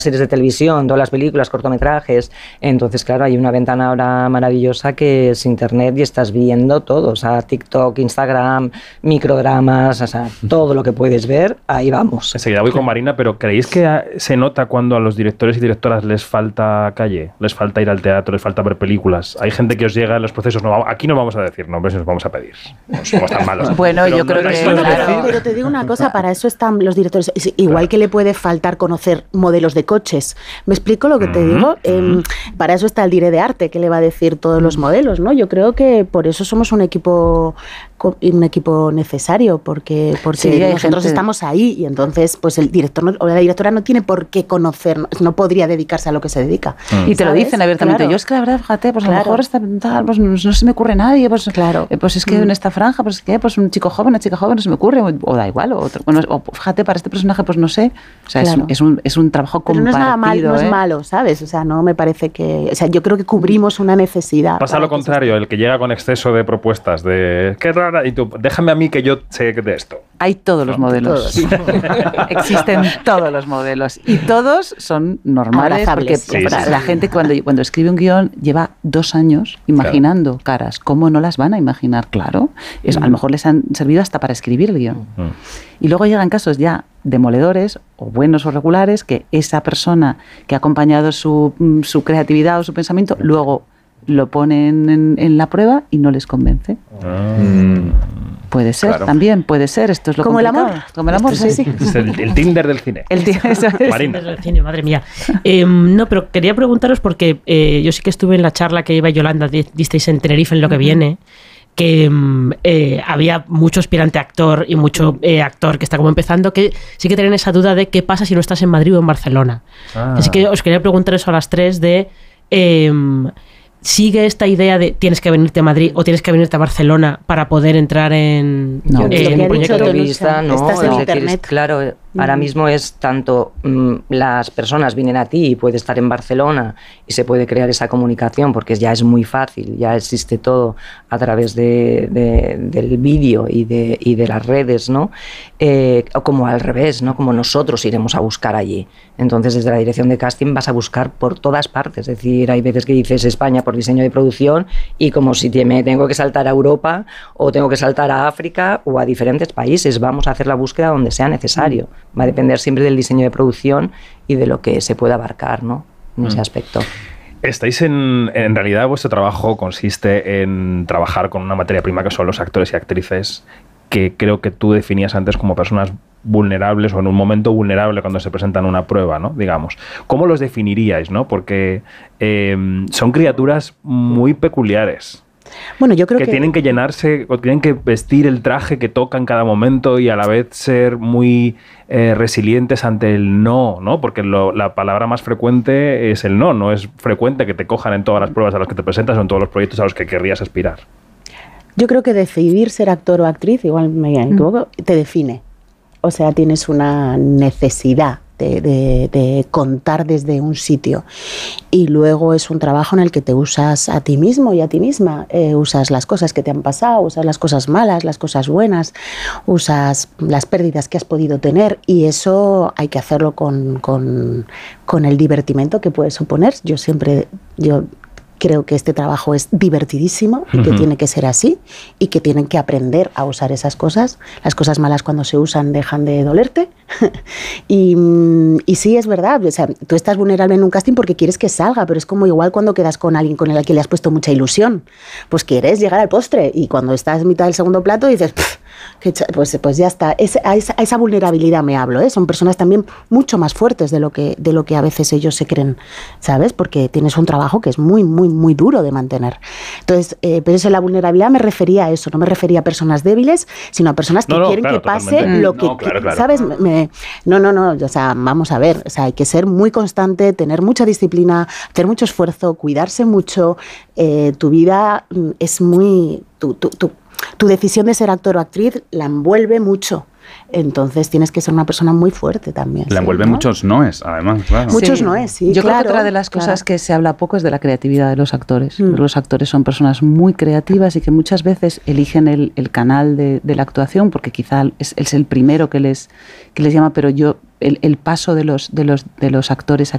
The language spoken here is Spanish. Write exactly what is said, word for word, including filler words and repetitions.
series de televisión, todas las películas, cortometrajes. Entonces, claro, hay una ventana ahora maravillosa que es internet y estás viendo todo, o sea, TikTok, Instagram, microdramas, o sea, todo lo que puedes ver, ahí vamos. Enseguida voy con Marina, pero ¿creéis que se nota cuando a los directores y directoras les falta calle? Les falta ir al teatro, les falta ver películas. Hay gente que os llega en los procesos, no, aquí no vamos a decir nombres, nos vamos a pedir. No somos tan malos. Bueno, pero yo no creo que... Bueno, claro. pero, pero te digo una cosa, para eso están los directores. Igual claro. que le puede faltar conocer modelos de coches. ¿Me explico lo que te mm-hmm. digo? Eh, para eso está el Dire de Arte, que le va a decir todos los modelos, ¿no? Yo creo que por eso somos un equipo un equipo necesario, porque, porque sí, nosotros gente... estamos ahí y entonces pues el director o la directora no tiene por qué conocer, no podría dedicarse a lo que se dedica. Mm. Y te lo dicen abiertamente. Claro. Yo es que la verdad, fíjate, pues claro. a lo mejor está, tal, pues, no, no se me ocurre nadie, pues, claro. eh, pues es que mm. en esta franja, pues que pues un chico joven, una chica joven, no se me ocurre, o, o da igual, o, otro, bueno, o fíjate, para este personaje, pues no sé. O sea, claro. es, es, un, es un trabajo compartido. Pero no es nada mal, no ¿eh? es malo, ¿sabes? O sea, no me parece que... O sea, yo creo que cubrimos una necesidad. Pasa lo contrario, el que llega con exceso de propuestas, de qué rara, y tú, déjame a mí que yo sé de esto. Hay todos los modelos. Todos. Existen todos los modelos. Y todos son normales. Porque sí, sí, sí. la gente cuando, cuando escribe un guión lleva dos años imaginando claro. caras. ¿Cómo no las van a imaginar? Claro. Es, mm. A lo mejor les han servido hasta para escribir el guión. Mm. Y luego llegan casos ya demoledores, o buenos o regulares, que esa persona que ha acompañado su, su creatividad o su pensamiento, luego lo ponen en, en la prueba y no les convence. Mm. Puede ser, claro. también puede ser. Esto es lo como complicado. el amor. Como el amor, sí, sí. Es el, el Tinder del cine. El, t- eso es. Marina. El Tinder del cine, madre mía. Eh, no, pero quería preguntaros porque eh, yo sí que estuve en la charla que iba Yolanda, disteis en Tenerife en Lo que uh-huh. viene, que eh, había mucho aspirante actor y mucho eh, actor que está como empezando, que sí que tienen esa duda de qué pasa si no estás en Madrid o en Barcelona. Ah. Así que os quería preguntar eso a las tres de... Eh, ¿Sigue esta idea de tienes que venirte a Madrid o tienes que venirte a Barcelona para poder entrar en, no, en el proyecto de vista? No, estás en es internet. Decir, claro, mm. ahora mismo es tanto mm, las personas vienen a ti y puede estar en Barcelona y se puede crear esa comunicación porque ya es muy fácil, ya existe todo a través de, de, del vídeo y de, y de las redes, ¿no? Eh, o como al revés, ¿no? Como nosotros iremos a buscar allí. Entonces, desde la dirección de casting vas a buscar por todas partes. Es decir, hay veces que dices España por diseño de producción y como si te, me tengo que saltar a Europa o tengo que saltar a África o a diferentes países. Vamos a hacer la búsqueda donde sea necesario. Va a depender siempre del diseño de producción y de lo que se pueda abarcar, ¿no? En mm. ese aspecto. Estáis en, en realidad vuestro trabajo consiste en trabajar con una materia prima que son los actores y actrices que creo que tú definías antes como personas vulnerables o en un momento vulnerable cuando se presentan una prueba, ¿no? Digamos. ¿Cómo los definiríais, no? Porque eh, son criaturas muy peculiares. Bueno, yo creo que, que tienen que llenarse o tienen que vestir el traje que toca en cada momento y a la vez ser muy eh, resilientes ante el no, ¿no? Porque lo, la palabra más frecuente es el no. No es frecuente que te cojan en todas las pruebas a las que te presentas o en todos los proyectos a los que querrías aspirar. Yo creo que decidir ser actor o actriz, igual me equivoco, mm. te define. O sea, tienes una necesidad de, de, de contar desde un sitio. Y luego es un trabajo en el que te usas a ti mismo y a ti misma. Eh, usas las cosas que te han pasado, usas las cosas malas, las cosas buenas, usas las pérdidas que has podido tener. Y eso hay que hacerlo con, con, con el divertimento que puede suponer. Yo siempre... yo creo que este trabajo es divertidísimo y que uh-huh. tiene que ser así y que tienen que aprender a usar esas cosas. Las cosas malas cuando se usan dejan de dolerte. y, y sí, es verdad. O sea, tú estás vulnerable en un casting porque quieres que salga, pero es como igual cuando quedas con alguien con el que le has puesto mucha ilusión. Pues quieres llegar al postre y cuando estás en mitad del segundo plato dices... Pues, pues ya está, es, a, esa, a esa vulnerabilidad me hablo, ¿eh? Son personas también mucho más fuertes de lo que, de lo que a veces ellos se creen, ¿sabes? Porque tienes un trabajo que es muy, muy, muy duro de mantener. Entonces, eh, pero eso de la vulnerabilidad me refería a eso, no me refería a personas débiles, sino a personas que no, no, quieren claro, que pase totalmente. Lo que, no, claro, claro. ¿sabes? Me, no, no, no, o sea, vamos a ver, o sea, hay que ser muy constante, tener mucha disciplina, hacer mucho esfuerzo, cuidarse mucho, eh, tu vida es muy... Tu, tu, tu, Tu decisión de ser actor o actriz la envuelve mucho. Entonces tienes que ser una persona muy fuerte también. La envuelve ¿no? muchos noes, además. Claro. Muchos sí. noes, sí. Yo claro, creo que otra de las claro. cosas que se habla poco es de la creatividad de los actores. Mm. Los actores son personas muy creativas y que muchas veces eligen el, el canal de, de la actuación porque quizá es, es el primero que les, que les llama, pero yo... El, el paso de los, de, los, de los actores a,